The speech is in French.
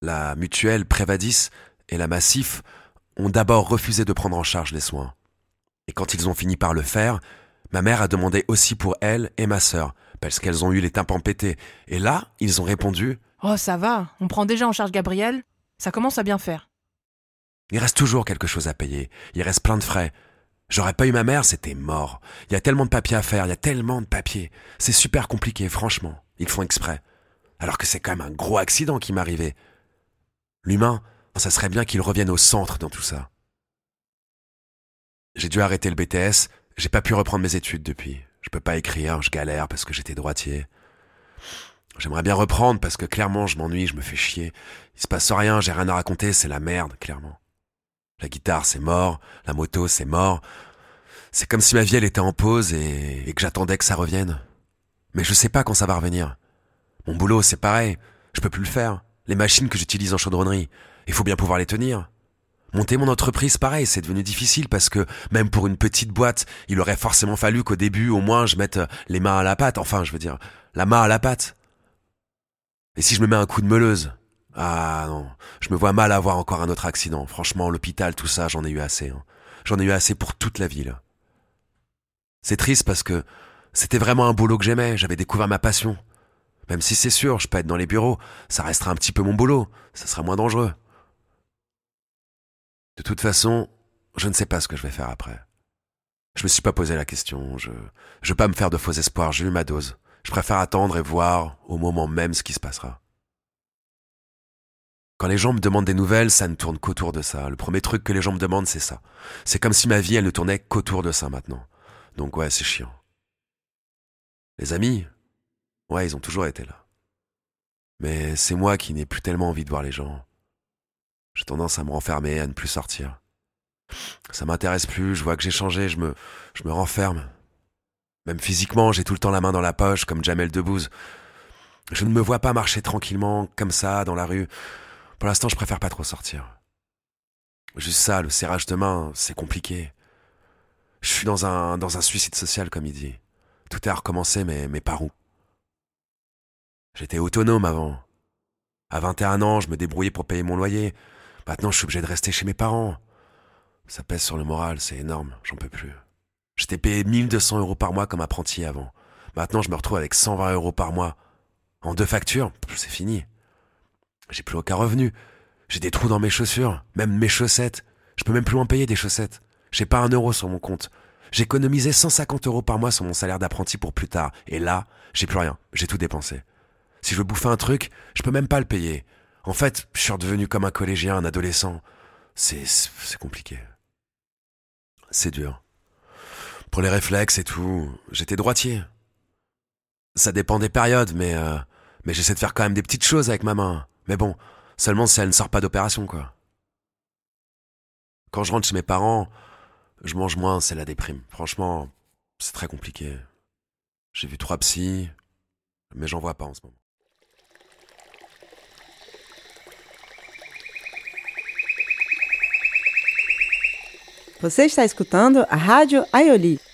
La mutuelle Prévadis et la Massif ont d'abord refusé de prendre en charge les soins. Et quand ils ont fini par le faire, ma mère a demandé aussi pour elle et ma sœur, parce qu'elles ont eu les tympans pétés. Et là, ils ont répondu « Oh, ça va, on prend déjà en charge Gabriel, ça commence à bien faire. » Il reste toujours quelque chose à payer, il reste plein de frais. J'aurais pas eu ma mère, c'était mort. Il y a tellement de papiers à faire, il y a tellement de papiers. C'est super compliqué, franchement. Ils font exprès. Alors que c'est quand même un gros accident qui m'est arrivé. L'humain, ça serait bien qu'il revienne au centre dans tout ça. J'ai dû arrêter le BTS, j'ai pas pu reprendre mes études depuis. Je peux pas écrire, je galère parce que j'étais droitier. J'aimerais bien reprendre parce que clairement je m'ennuie, je me fais chier. Il se passe rien, j'ai rien à raconter, c'est la merde, clairement. La guitare c'est mort, la moto c'est mort. C'est comme si ma vie elle était en pause et que j'attendais que ça revienne. Mais je sais pas quand ça va revenir. Mon boulot c'est pareil, je peux plus le faire. Les machines que j'utilise en chaudronnerie, il faut bien pouvoir les tenir. Monter mon entreprise, pareil, c'est devenu difficile parce que même pour une petite boîte, il aurait forcément fallu qu'au début, au moins, je mette les mains à la pâte. Enfin, je veux dire, la main à la pâte. Et si je me mets un coup de meuleuse? Ah non, je me vois mal avoir encore un autre accident. Franchement, l'hôpital, tout ça, j'en ai eu assez. J'en ai eu assez pour toute la vie, là. C'est triste parce que c'était vraiment un boulot que j'aimais, j'avais découvert ma passion. Même si c'est sûr, je peux être dans les bureaux, ça restera un petit peu mon boulot, ça sera moins dangereux. De toute façon, je ne sais pas ce que je vais faire après. Je me suis pas posé la question, je veux pas me faire de faux espoirs, j'ai eu ma dose. Je préfère attendre et voir au moment même ce qui se passera. Quand les gens me demandent des nouvelles, ça ne tourne qu'autour de ça. Le premier truc que les gens me demandent, c'est ça. C'est comme si ma vie, elle ne tournait qu'autour de ça maintenant. Donc ouais, c'est chiant. Les amis, ouais, ils ont toujours été là. Mais c'est moi qui n'ai plus tellement envie de voir les gens. J'ai tendance à me renfermer, à ne plus sortir. Ça m'intéresse plus, je vois que j'ai changé, je me renferme. Même physiquement, j'ai tout le temps la main dans la poche, comme Jamel Debbouze. Je ne me vois pas marcher tranquillement, comme ça, dans la rue. Pour l'instant, je préfère pas trop sortir. Juste ça, le serrage de main, c'est compliqué. Je suis dans un suicide social, comme il dit. Tout est à recommencer, mais par où? J'étais autonome avant. À 21 ans, je me débrouillais pour payer mon loyer. Maintenant, je suis obligé de rester chez mes parents. Ça pèse sur le moral, c'est énorme, j'en peux plus. J'étais payé 1200 € par mois comme apprenti avant. Maintenant, je me retrouve avec 120 € par mois. En 2 factures, c'est fini. J'ai plus aucun revenu. J'ai des trous dans mes chaussures, même mes chaussettes. Je peux même plus en payer des chaussettes. J'ai pas 1 € sur mon compte. J'économisais 150 € par mois sur mon salaire d'apprenti pour plus tard. Et là, j'ai plus rien. J'ai tout dépensé. Si je veux bouffer un truc, je peux même pas le payer. En fait, je suis redevenu comme un collégien, un adolescent. C'est compliqué. C'est dur. Pour les réflexes et tout, j'étais droitier. Ça dépend des périodes, mais j'essaie de faire quand même des petites choses avec ma main. Mais bon, seulement si elle ne sort pas d'opération, quoi. Quand je rentre chez mes parents, je mange moins, c'est la déprime. Franchement, c'est très compliqué. J'ai vu 3 psys, mais j'en vois pas en ce moment. Você está escutando a Rádio Aioli.